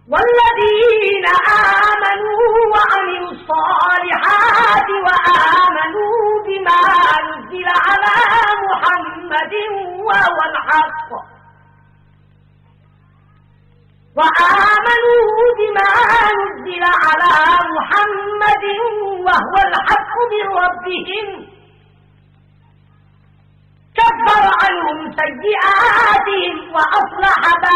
والذين آمنوا وعملوا الصالحات وآمنوا بما نزل على محمد وهو الحق من ربهم كفر عنهم سيئاتهم وأصلح بالهم